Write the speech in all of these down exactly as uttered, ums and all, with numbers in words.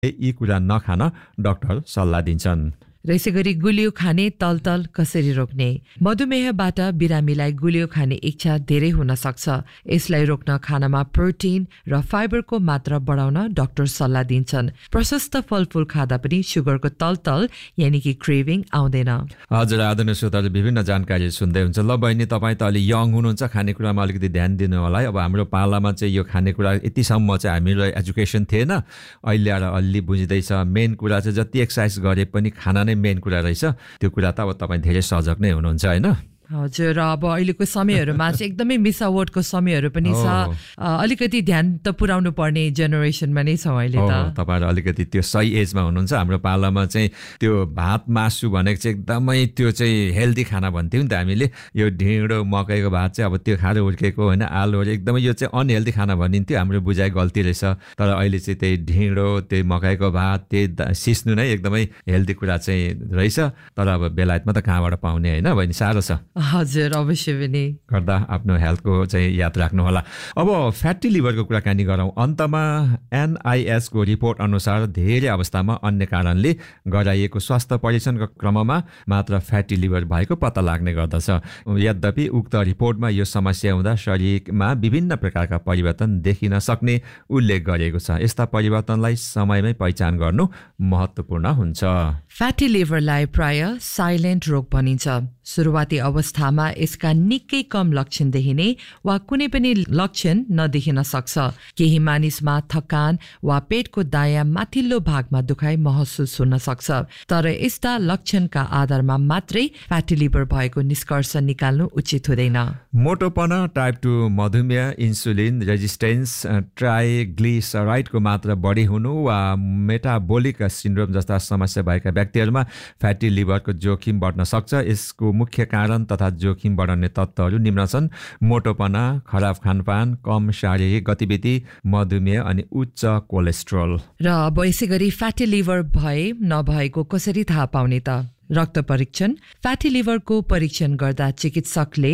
यी कुरा नखान डाक्टर सल्लाह दिन्छन्। र यसै गरी गुलियो खाने तलतल कसरी रोक्ने? मधुमेहबाट बिरामीलाई गुलियो खाने इच्छा धेरै हुन सक्छ। यसलाई रोक्न खानामा प्रोटिन र फाइबरको मात्रा बढाउन डाक्टर सल्लाह दिन्छन्। प्रशस्त फलफुल खाँदा पनि सुगरको तलतल यानि कि क्रेभिङ आउँदैन। हजुर, आदरणीय श्रोताले विभिन्न जानकारी सुन्दै हुन्छ। ल बहिनी, तपाईँ त अलि यङ हुनुहुन्छ, खानेकुरामा अलिकति ध्यान दिनु होला है। अब हाम्रो पालामा चाहिँ यो खानेकुरा यतिसम्म चाहिँ हामीलाई एजुकेसन थिएन, अहिले आएर अलि बुझ्दैछ। मेन कुरा चाहिँ जति एक्सर्साइज गरे पनि खाना मेन कुरा रहेछ, त्यो कुरा त अब तपाईँ धेरै सजग नै हुनुहुन्छ होइन? हजुर, अब अहिलेको समयहरूमा चाहिँ एकदमै मिसावटको समयहरू पनि छ। अलिकति ध्यान त पुर्याउनु पर्ने जेनेरेसनमा नै छौँ अहिले त। तपाईँहरू अलिकति त्यो सही एजमा हुनुहुन्छ। हाम्रो पालामा चाहिँ त्यो भात मासु भनेको चाहिँ एकदमै त्यो चाहिँ हेल्दी खाना भन्थ्यौँ नि त हामीले। यो ढिँडो मकैको भात चाहिँ अब त्यो खाएर हुर्केको होइन, आलुहरू एकदमै यो चाहिँ अनहेल्दी खाना भनिन्थ्यो। हाम्रो बुझाइ गल्ती रहेछ। तर अहिले चाहिँ त्यही ढिँडो, त्यही मकैको भात, त्यही सिस्नु नै एकदमै हेल्दी कुरा चाहिँ रहेछ। तर अब बेलायतमा त कहाँबाट पाउने होइन बहिनी, साह्रो छ। हजुर, अवश्य पनि गर्दा आफ्नो हेल्थको चाहिँ याद राख्नु होला। अब फ्याटी लिभरको कुराकानी गरौँ। अन्तमा एनआइएसको रिपोर्ट अनुसार धेरै अवस्थामा अन्य कारणले गराइएको स्वास्थ्य परीक्षणको क्रममा मात्र फ्याटी लिभर भएको पत्ता लाग्ने गर्दछ। यद्यपि उक्त रिपोर्टमा यो समस्या हुँदा शरीरमा विभिन्न प्रकारका परिवर्तन देखिन सक्ने उल्लेख गरिएको छ। यस्ता परिवर्तनलाई समयमै पहिचान गर्नु महत्त्वपूर्ण हुन्छ। फ्याटी लिभरलाई प्राय साइलेन्ट रोग भनिन्छ। सुरुवाती अवस्थामा यसका निकै कम लक्षण देखिने वा कुनै पनि लक्षण नदेखिन सक्छ। केही मानिसमा थकान वा पेटको दायाँ माथिल्लो भागमा दुखाइ महसुस हुन सक्छ। तर यस्ता लक्षणका आधारमा मात्रै फ्याटी लिभर भएको निष्कर्ष निकाल्नु उचित हुँदैन। मोटोपना, टाइप टू मधुमेह, इन्सुलिन रेजिस्टेन्स, ट्राइग्लिसराइडको मात्रा बढी हुनु वा मेटाबोलिक सिन्ड्रोम जस्ता समस्या भएका व्यक्तिहरूमा फ्याटी लिभरको जोखिम बढ्न सक्छ। यसको मुख्य कारण तथा जोखिम बढाउने तत्त्वहरू निम्न छन्: मोटोपना, खराब खानपान, कम शारीरिक गतिविधि, मधुमेह अनि उच्च कोलेस्ट्रोल। र अब यसै गरी फ्याटी लिभर भए नभएको कसरी थाहा पाउने त? रक्त परीक्षण। फ्याटी लिभरको परीक्षण गर्दा चिकित्सकले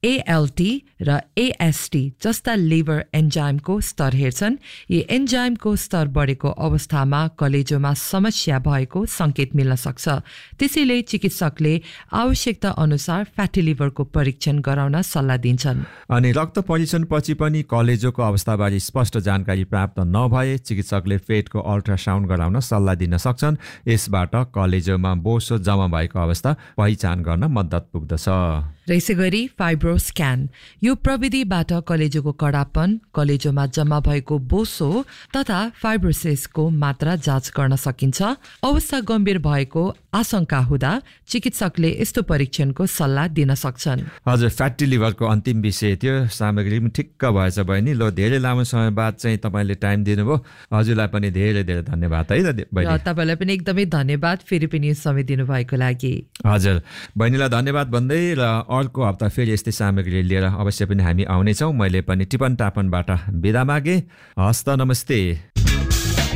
एएलटी र एएसटी जस्ता लिभर एन्जाइमको स्तर हेर्छन्। यी एन्जाइमको स्तर बढेको अवस्थामा कलेजोमा समस्या भएको सङ्केत मिल्न सक्छ। त्यसैले चिकित्सकले आवश्यकता अनुसार फ्याटी लिभरको परीक्षण गराउन सल्लाह दिन्छन्। अनि रक्त परीक्षणपछि पनि कलेजोको अवस्थाबारे स्पष्ट जानकारी प्राप्त नभए चिकित्सकले पेटको अल्ट्रासाउन्ड गराउन सल्लाह दिन सक्छन्। यसबाट कलेजोमा बोसो जम्मा भएको अवस्था पहिचान गर्न मद्दत पुग्दछ। र यसै गरी फाइब्रोस्क्यान। यो प्रविधिबाट कलेजोको कडापन, कलेजोमा जम्मा भएको बोसो तथा फाइब्रोसिसको मात्रा जाँच गर्न सकिन्छ। अवस्था गम्भीर भएको आशंका हुँदा चिकित्सकले यस्तो परीक्षणको सल्लाह दिन सक्छन्। हजुर, फ्याटी लिभरको अन्तिम विषय थियो। सामग्री पनि ठिक्क भएछ बहिनी। ल, धेरै लामो समय बाद चाहिँ तपाईँले टाइम दिनुभयो। हजुरलाई पनि धेरै धेरै धन्यवाद है त बहिनी। र तपाईँलाई पनि एकदमै धन्यवाद फेरि पनि समय दिनुभएको लागि। हजुर, बहिनीलाई धन्यवाद भन्दै र अर्को हप्ता फेरि यस्तै सामग्री लिएर अवश्य पनि हामी आउनेछौँ। मैले पनि टिपन टापनबाट बिदा मागे। हस्त नमस्ते।